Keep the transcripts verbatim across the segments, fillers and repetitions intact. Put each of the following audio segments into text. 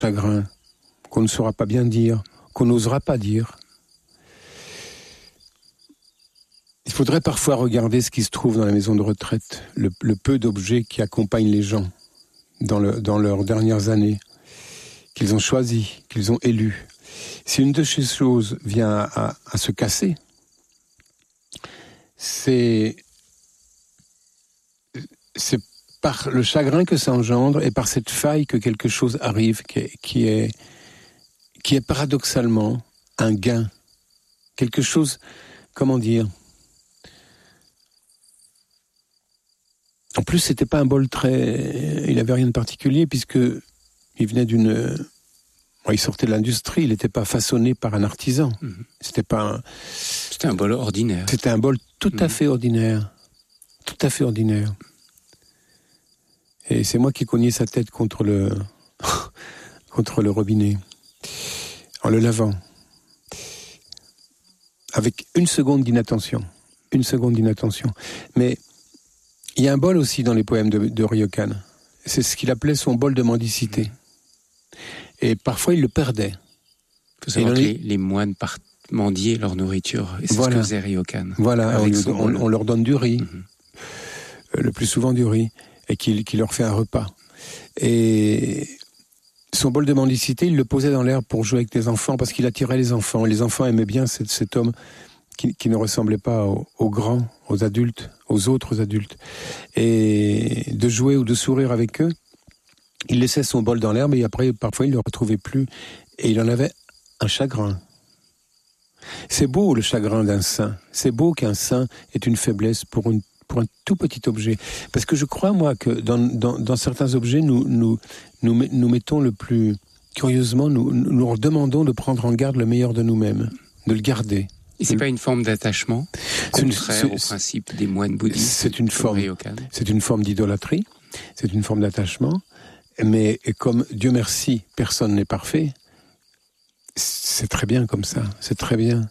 chagrin qu'on ne saura pas bien dire, qu'on n'osera pas dire. Il faudrait parfois regarder ce qui se trouve dans la maison de retraite, le, le peu d'objets qui accompagnent les gens dans, le, dans leurs dernières années, qu'ils ont choisis, qu'ils ont élus. Si une de ces choses vient à, à, à se casser, c'est, c'est par le chagrin que ça engendre et par cette faille que quelque chose arrive qui est, qui est, qui est paradoxalement un gain. Quelque chose, comment dire? En plus, c'était pas un bol très... Il avait rien de particulier puisque il venait d'une... Bon, il sortait de l'industrie, il n'était pas façonné par un artisan. Mmh. C'était pas un... C'était un bol ordinaire. C'était un bol tout à mmh. fait ordinaire. Tout à fait ordinaire. Et c'est moi qui cognais sa tête contre le... contre le robinet. En le lavant. Avec une seconde d'inattention. Une seconde d'inattention. Mais... il y a un bol aussi dans les poèmes de, de Ryokan. C'est ce qu'il appelait son bol de mendicité. Mmh. Et parfois, il le perdait. Il faut savoir que les, les moines partent mendier leur nourriture. Et c'est voilà. ce que faisait Ryokan. Voilà, on, on, on leur donne du riz. Mmh. Euh, le plus souvent du riz. Et qu'il, qu'il leur fait un repas. Et son bol de mendicité, il le posait dans l'air pour jouer avec des enfants, parce qu'il attirait les enfants. Les enfants aimaient bien cet, cet homme qui, qui ne ressemblait pas aux, aux grands, aux adultes, aux autres adultes. Et de jouer ou de sourire avec eux, il laissait son bol dans l'herbe et après, parfois, il ne le retrouvait plus. Et il en avait un chagrin. C'est beau, le chagrin d'un saint. C'est beau qu'un saint ait une faiblesse pour, une, pour un tout petit objet. Parce que je crois, moi, que dans, dans, dans certains objets, nous, nous, nous, nous mettons le plus... Curieusement, nous, nous demandons de prendre en garde le meilleur de nous-mêmes, de le garder. Et c'est pas une forme d'attachement contraire c'est, au principe des moines bouddhistes. C'est une forme. C'est une forme d'idolâtrie. C'est une forme d'attachement. Mais comme Dieu merci, personne n'est parfait. C'est très bien comme ça. C'est très bien.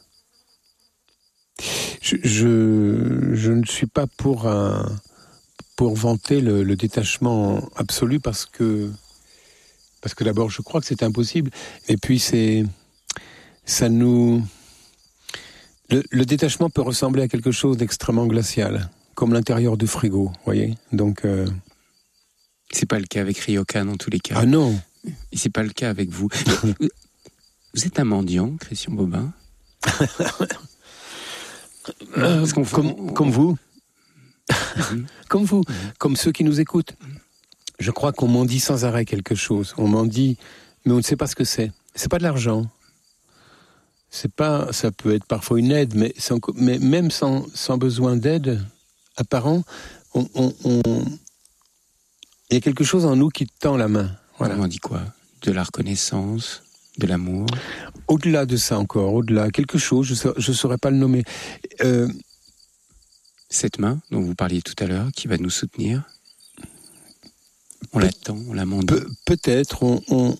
Je, je, je ne suis pas pour un, pour vanter le, le détachement absolu parce que, parce que d'abord je crois que c'est impossible. Et puis c'est, ça nous. Le, le détachement peut ressembler à quelque chose d'extrêmement glacial, comme l'intérieur du frigo, vous voyez. Donc, euh... c'est pas le cas avec Ryokan en tous les cas. Ah non. Et c'est pas le cas avec vous. Vous êtes un mendiant, Christian Bobin. euh, comme, on... comme vous, mm-hmm. comme vous, mm-hmm. comme ceux qui nous écoutent. Je crois qu'on mendie sans arrêt quelque chose. On mendie, mais on ne sait pas ce que c'est. C'est pas de l'argent. C'est pas, ça peut être parfois une aide, mais, sans, mais même sans, sans besoin d'aide apparent, on, on, on, il y a quelque chose en nous qui tend la main. Voilà. On dit quoi? De la reconnaissance, de l'amour? Au-delà de ça encore, au-delà, quelque chose, je ne saurais pas le nommer. Euh, Cette main dont vous parliez tout à l'heure, qui va nous soutenir, on peut, l'attend, on la mendie. Pe- peut-être, on... on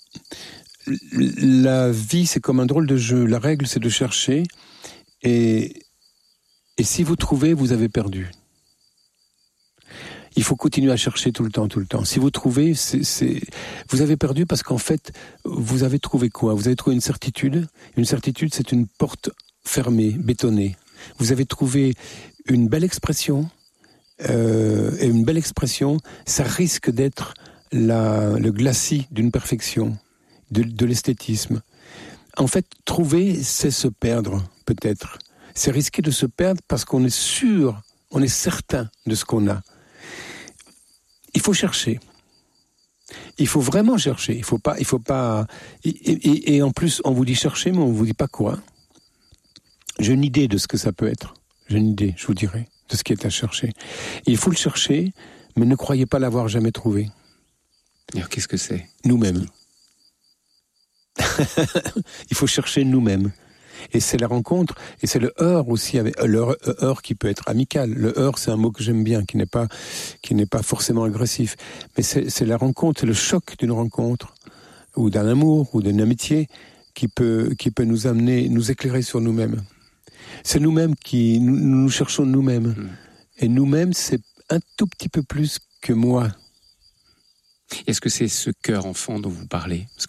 la vie, c'est comme un drôle de jeu. La règle, c'est de chercher. Et, et si vous trouvez, vous avez perdu. Il faut continuer à chercher tout le temps, tout le temps. Si vous trouvez, c'est, c'est... vous avez perdu parce qu'en fait, vous avez trouvé quoi? Vous avez trouvé une certitude. Une certitude, c'est une porte fermée, bétonnée. Vous avez trouvé une belle expression. Euh, et une belle expression, ça risque d'être la, le glacis d'une perfection. De, de l'esthétisme. En fait, trouver, c'est se perdre, peut-être. C'est risquer de se perdre parce qu'on est sûr, on est certain de ce qu'on a. Il faut chercher. Il faut vraiment chercher. Il faut pas, il faut pas. Et, et, et en plus, on vous dit chercher, mais on vous dit pas quoi. J'ai une idée de ce que ça peut être. J'ai une idée, je vous dirai, de ce qui est à chercher. Et il faut le chercher, mais ne croyez pas l'avoir jamais trouvé. Alors, qu'est-ce que c'est? Nous-mêmes. Il faut chercher nous-mêmes. Et c'est la rencontre, et c'est le heurt aussi, avec, le heurt qui peut être amical. Le heurt, c'est un mot que j'aime bien, qui n'est pas, qui n'est pas forcément agressif. Mais c'est, c'est la rencontre, c'est le choc d'une rencontre, ou d'un amour, ou d'une amitié, qui peut, qui peut nous amener, nous éclairer sur nous-mêmes. C'est nous-mêmes qui, nous, nous cherchons nous-mêmes. Mmh. Et nous-mêmes, c'est un tout petit peu plus que moi. Est-ce que c'est ce cœur enfant dont vous parlez? Parce